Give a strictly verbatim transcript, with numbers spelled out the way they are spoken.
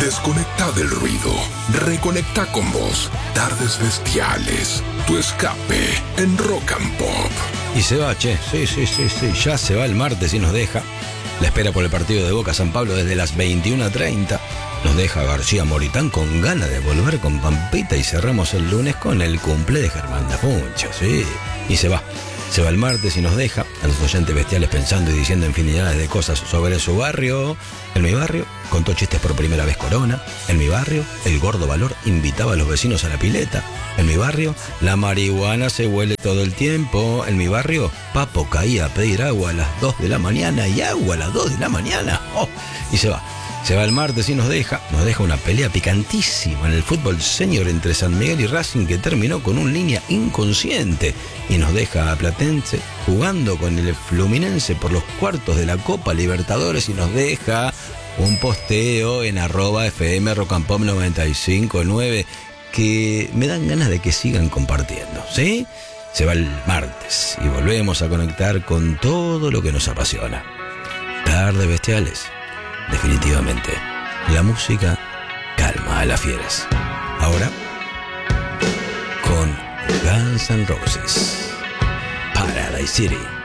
Desconecta del ruido. Reconecta con vos. Tardes Bestiales. Tu escape en Rock and Pop. Y se va, che. Sí, sí, sí, sí. Ya se va el martes y nos deja. La espera por el partido de Boca San Pablo desde las veintiuna treinta. Nos deja García Moritán con ganas de volver con Pampita y cerramos el lunes con el cumple de Germán Dafuncho, sí. Y se va. Se va el martes y nos deja a los oyentes bestiales pensando y diciendo infinidades de cosas sobre su barrio. En mi barrio contó chistes por primera vez Corona. En mi barrio el gordo Valor invitaba a los vecinos a la pileta. En mi barrio la marihuana se huele todo el tiempo. En mi barrio Papo caía a pedir agua a las dos de la mañana y agua a las dos de la mañana. Oh, y se va. Se va el martes y nos deja, nos deja una pelea picantísima en el fútbol senior entre San Miguel y Racing que terminó con un línea inconsciente y nos deja a Platense jugando con el Fluminense por los cuartos de la Copa Libertadores y nos deja un posteo en arroba fm rock and pop noventa y cinco punto nueve que me dan ganas de que sigan compartiendo, ¿sí? Se va el martes y volvemos a conectar con todo lo que nos apasiona. Tardes Bestiales. Definitivamente, la música calma a las fieras. Ahora, con Guns N' Roses, Paradise City.